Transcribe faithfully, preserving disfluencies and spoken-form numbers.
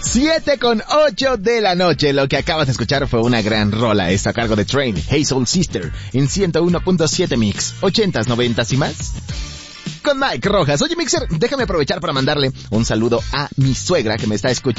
siete con ocho de la noche. Lo que acabas de escuchar fue una gran rola. Está a cargo de Train, Hey Soul Sister, en ciento uno punto siete Mix. Ochentas, noventas y más. Con Mike Rojas. Oye, Mixer, déjame aprovechar para mandarle un saludo a mi suegra que me está escuchando.